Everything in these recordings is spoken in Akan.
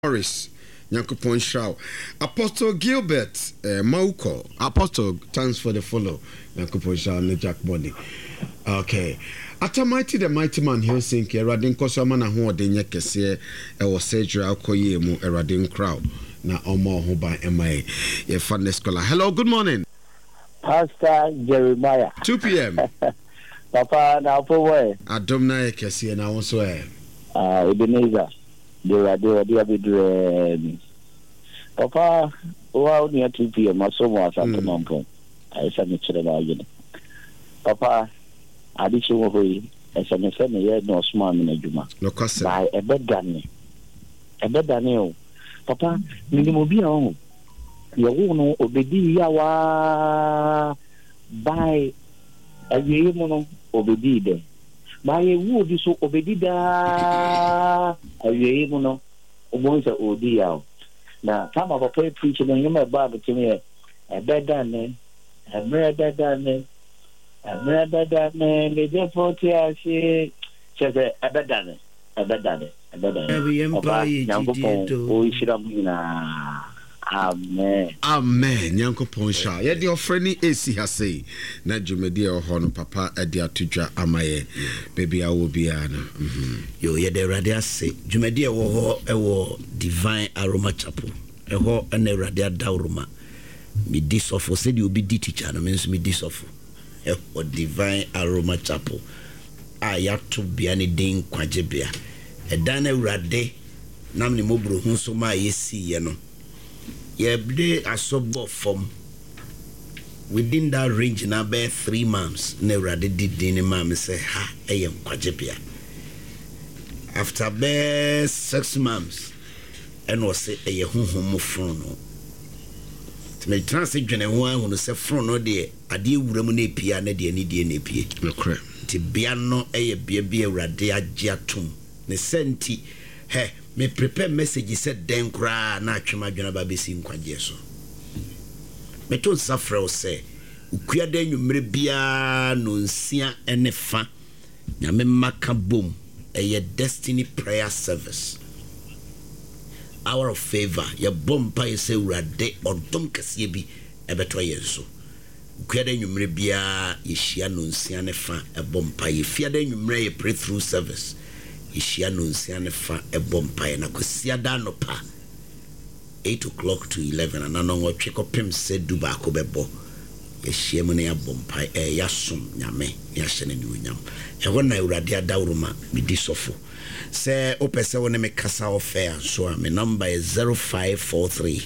Morris Nyankopon Shrow. Apostle Gilbert Mauko. Apostle, thanks for the follow. Nyankopon Shrow and Jack Body. Okay. Atamighty the mighty man he'll sink Eradin Kosamana who de Yakese was surgery alcoye mu Eradin crowd. Na Omo who by MIA. Ye fun scholar. Hello, good morning. Pastor Jeremiah. 2 p.m. Papa now for where? Adomna Yakese and I also Ebenezer. They are be Papa, wow, near 2 p.m. I saw more at I said it to the Papa, I did show away as an assembly, no small in a juma. No cost by a bed Daniel. A bed Daniel. Papa, minimum be home. You won't obey yawa by a year obey there. By a wood is so obedida a year once a odia. Now, come of a prayer preaching and you may barber to me a bed done, a murder done, a murder done, the therefore she says a bed done, a bed done, a bed done. Every empire, we should have been. Amen. Amen. Nyankopon sha. Ye de ofreni AC ha sei. Na dwumedi e ho no papa e de atodwa amaye. Baby awo bia na. Yo ye de rade ase. Dwumedi e wo Divine Aroma Chapel. E ho na rade adawroma. Me disofo se de obi di teacher no me nso me disofo. E ho Divine Aroma Chapel. Ya to bia ne den kwaje bia. E dan na rade nam ne mobro hu so ma yesi ye no. Yebre asobo from within that range na be 3 months na rade didi ni ma me say ha eyem kwajebia after be 6 months and was say eye honhom fron no me transit dwene ho ahunu se fron no de ade ewuram na epia na de ani de na epie okre ti bia no eye bia bia rade agye atom ne senti he me prepare message said den kra na atwema dwena ba besi nkwaje so me to safra o se ukua da nwumre bia no nsia ene fa nyame maka bom destiny prayer service hour of favor ye bompa ye se urade odom kase bi ebeto ye so ukua da nwumre bia ye hia no nsia ne fa bompa ye fia da nwumre ye pray through service Ishia no nsiane fa ebompa na kosia da no pa 8 o'clock to 11 and no nwotwe kopem se duba ko bebo yehia mu na ya bompa ya som nyame ya hyene ni onyam e na urade adawroma me disofo se opese wona me kasa offer so me number is 0543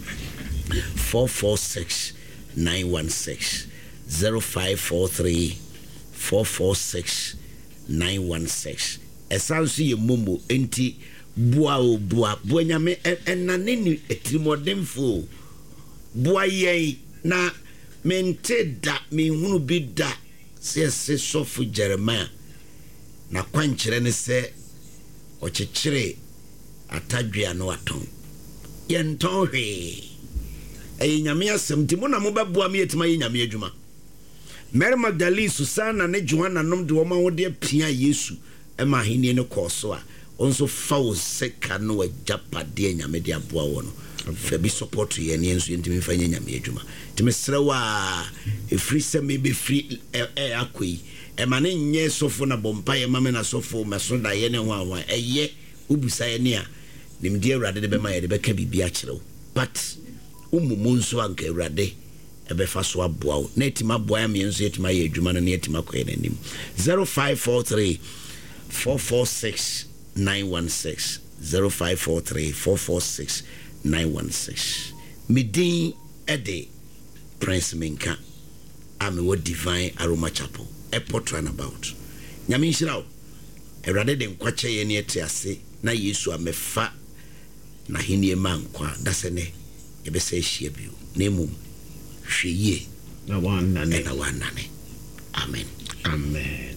446 916 0543 446 916 esanso ye momo enti bua nyame enane ni etimodemfo bua ye na mente da me hunu bi da se sofu Jeremiah na kwankyere ne se okyekere atadwea no aton ye nton hwe nyame asem ti mo na mo bebua me yetima ye nyame adwuma Mary Magdalene Susanna ne Joanna nom de wo ma wo de pia Yesu ema hini no koso a onso fa wo seka no ajapade nyame de aboa wo no fa bi support ye ne enso ntimi fa nyame adwuma ntimi srewa efri se me be free akoi ema ne nye sofo na bompa ye mame na sofo meso da ye ne ho awan eye ubusa ye ne a nimdi awrade de be ma ye de be ka bibia kirew but umumu nso anka awrade ebe fa so aboa wo na etima aboa ya me enso etima ye adwuma no na etima koye nanim 0543 446 916 0543 446 916 Midin Ede Prince Minka Ame wo Divine Aroma Chapel Airport Runabout Nyame nhyira wo Erade de nkwache ye ne ete ase na Yesu amefa na henie mankwa dasene ebese hia bio na emum hweye na wan nane amen amen